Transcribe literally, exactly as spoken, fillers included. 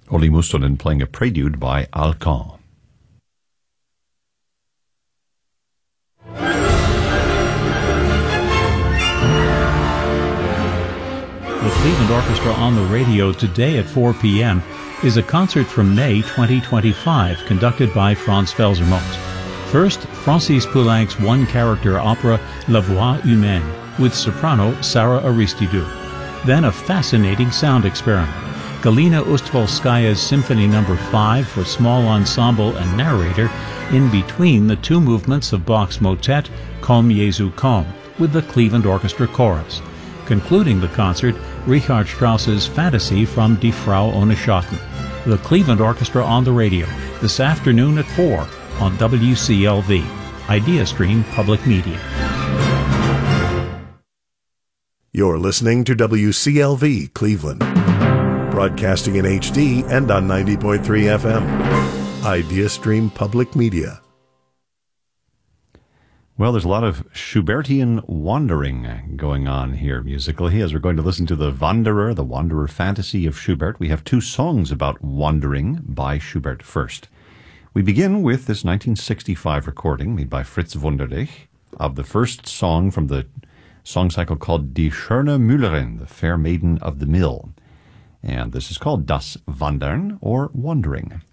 Olli Mustonen playing a prelude by Alkan. The Cleveland Orchestra on the radio today at four p.m. is a concert from May twenty twenty-five conducted by Franz Felsermont. First, Francis Poulenc's one-character opera La Voix Humaine with soprano Sarah Aristidou. Then a fascinating sound experiment. Galina Ustvolskaya's Symphony Number five for small ensemble and narrator in between the two movements of Bach's motet Komm Jesu komm with the Cleveland Orchestra Chorus. Concluding the concert, Richard Strauss's Fantasy from Die Frau ohne Schatten. The Cleveland Orchestra on the radio this afternoon at four on W C L V, IdeaStream Public Media. You're listening to W C L V Cleveland, broadcasting in H D and on ninety point three F M. IdeaStream Public Media. Well, there's a lot of Schubertian wandering going on here musically as we're going to listen to the Wanderer, the Wanderer Fantasy of Schubert. We have two songs about wandering by Schubert first. We begin with this nineteen sixty-five recording made by Fritz Wunderlich of the first song from the song cycle called Die schöne Müllerin, the Fair Maiden of the Mill. And this is called Das Wandern, or Wandering.